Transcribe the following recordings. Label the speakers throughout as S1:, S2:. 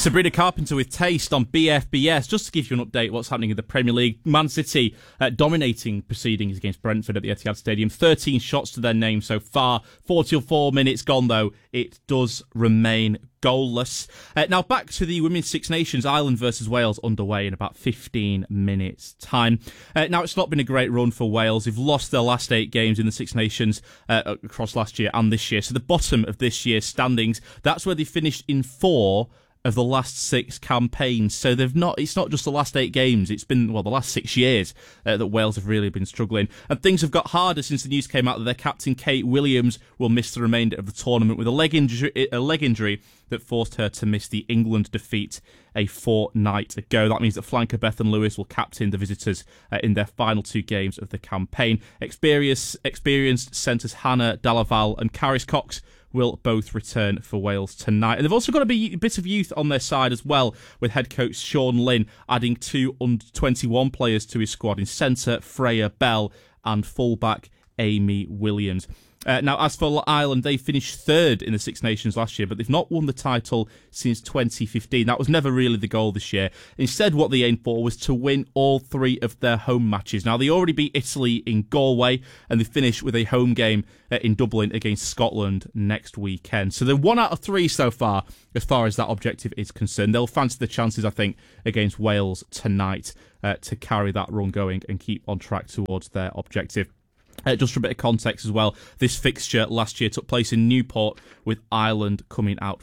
S1: Sabrina Carpenter with Taste on BFBS. Just to give you an update what's happening in the Premier League. Man City dominating proceedings against Brentford at the Etihad Stadium. 13 shots to their name so far. 44 minutes gone, though. It does remain goalless. Now back to the Women's Six Nations. Ireland versus Wales underway in about 15 minutes' time. Now it's not been a great run for Wales. They've lost their last 8 games in the Six Nations across last year and this year. So the bottom of this year's standings, that's where they finished in 4 of the last 6 campaigns. So it's not just the last 8 games, it's been, the last 6 years that Wales have really been struggling. And things have got harder since the news came out that their captain, Kate Williams, will miss the remainder of the tournament with a leg injury that forced her to miss the England defeat a fortnight ago. That means that flanker Bethan Lewis will captain the visitors in their final 2 games of the campaign. Experienced centres Hannah Dalaval and Caris Cox will both return for Wales tonight. And they've also got a bit of youth on their side as well, with head coach Sean Lynn adding 2 under-21 players to his squad in centre Freya Bell and fullback Amy Williams. Now, as for Ireland, they finished 3rd in the Six Nations last year, but they've not won the title since 2015. That was never really the goal this year. Instead, what they aimed for was to win all 3 of their home matches. Now, they already beat Italy in Galway, and they finished with a home game in Dublin against Scotland next weekend. So they're 1 out of 3 so far as that objective is concerned. They'll fancy the chances, I think, against Wales tonight to carry that run going and keep on track towards their objective. Just for a bit of context as well, this fixture last year took place in Newport, with Ireland coming out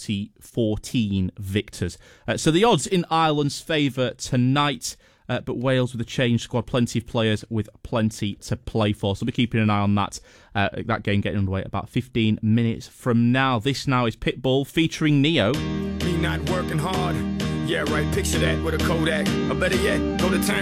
S1: 40-14 victors. So the odds in Ireland's favour tonight, but Wales with a changed squad, plenty of players with plenty to play for. So we'll be keeping an eye on that game getting underway about 15 minutes from now. This now is Pitbull featuring Neo.
S2: Me not working hard. Yeah, right, picture that with a Kodak. Or better yet, go to town.